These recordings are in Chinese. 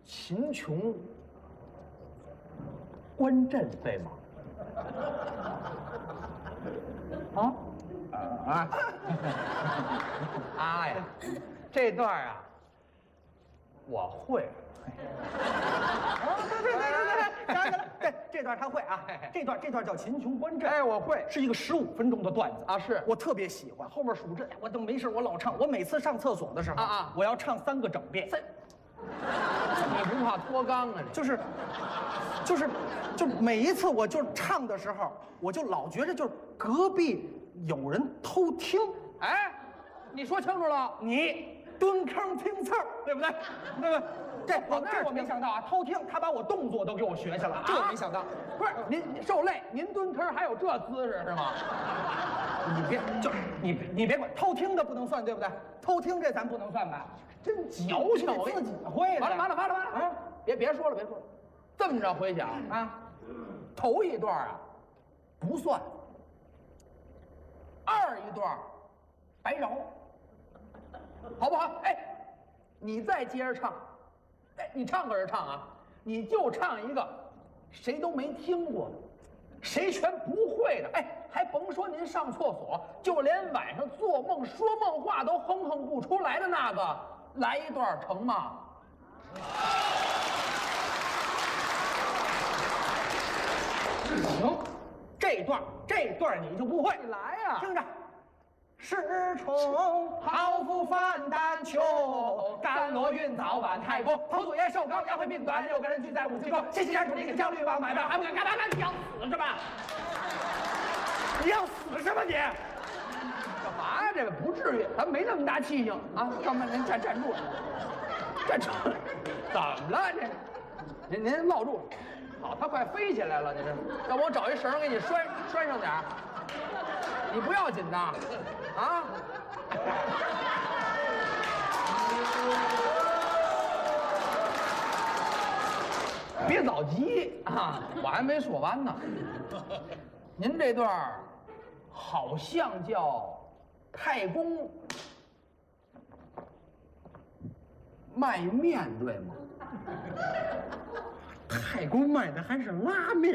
秦琼观阵，对吗？啊呀，这段啊，我会。 对，这段他会啊。这段叫秦琼观阵。 哎，我会， 是一个15分钟的段子啊，是我特别喜欢。后面数着，我都没事，我老唱。我每次上厕所的时候我要唱3个整遍。 你不怕脱肛啊？ 就每一次我就唱的时候，我就老觉着就是隔壁有人偷听。 哎，你说清楚了， 你蹲坑听刺儿，对不对？对吧？这我没想到啊，偷听，他把我动作都给我学下了，这我没想到。 不是您受累，您蹲坑还有这姿势是吗？ 你别管，偷听的不能算，对不对？偷听这咱不能算吧？ 真矫情， 我自己会。 完了啊！别说了，这么着回想啊，头一段啊不算，2一段白饶，好不好？哎，你再接着唱。哎，你唱可是唱啊，你就唱一个谁都没听过的，谁全不会的。哎，还甭说您上厕所，就连晚上做梦说梦话都哼哼不出来的那个，来一段成吗？ 行，这段你就不会。 你来呀， 听着。时冲好富范丹丘，甘罗运早晚太公，头祖爷寿高，杨辉命短，6个人聚在五七沟，西西山主力给焦虑王买卖，还不敢干，你要死是吧？你要死是吧你？ 干嘛呀？这个不至于，咱没那么大气性啊！干嘛？您站住！站住！怎么了？这您落住了。好，它快飞起来了，你这，要不我找一绳给你拴上点儿。你不要紧的，啊！别着急啊，我还没说完呢。您这段好像叫太公卖面，对吗？ 太公卖的还是拉面。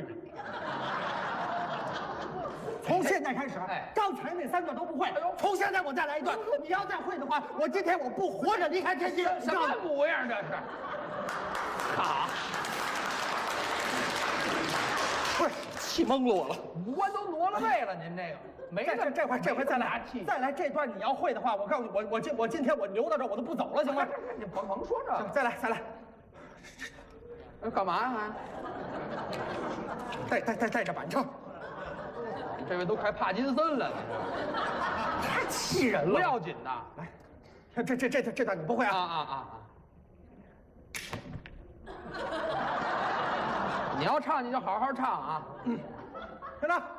从现在开始，刚才那3段都不会。从现在我再来一段，你要再会的话，我今天我不活着离开天津。 什么模样这是？好， 不是气蒙了我了， 五官都挪了位了。您这个没这回再来这段你要会的话，我告诉你，我今天我留到这儿我都不走了，行吗？ 你甭说这个， 再来。 干嘛呀？ 还带着板唱。 这位都快帕金森了， 太气人了！ 不要紧的， 来，这段你不会啊？ 啊！你要唱你就好好唱啊！ 听着，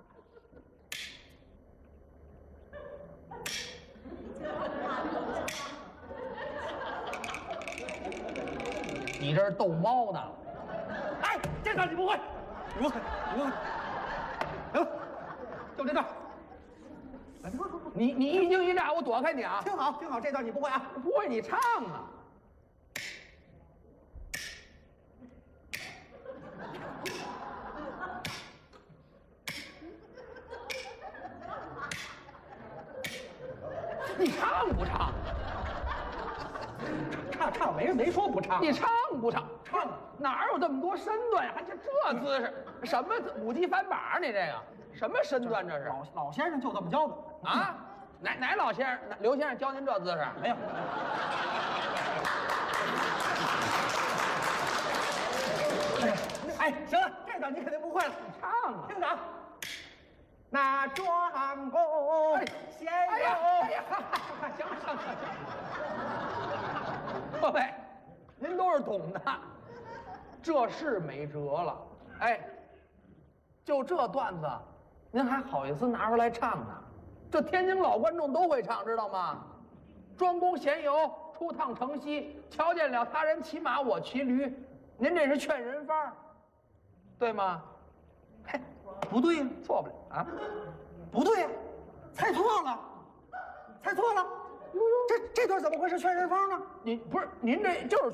你这是逗猫呢？ 哎，这段你不会，你不会。行。就这段， 你一惊一乍，我躲开你啊！ 听好，这段你不会啊？ 不会，你唱啊！你唱不唱？ 唱，没说不唱。 你唱不唱？唱，哪有这么多身段呀？还这姿势？什么5级翻板？你这个什么身段？这是老先生就这么教的啊？哪老先生？刘先生教您这姿势？ 没有。哎，行了，这段你肯定不会了。 你唱啊！ 听着啊。那庄公先有， 行，各位，您都是懂的，这是没辙了。哎，就这段子，您还好意思拿出来唱呢？这天津老观众都会唱，知道吗？庄公闲游，出趟城西，瞧见了他人骑马，我骑驴。您这是劝人方，对吗？嘿， 不对呀， 错不了啊， 不对呀，猜错了。这段怎么会是劝人方呢？ 不是您这就是。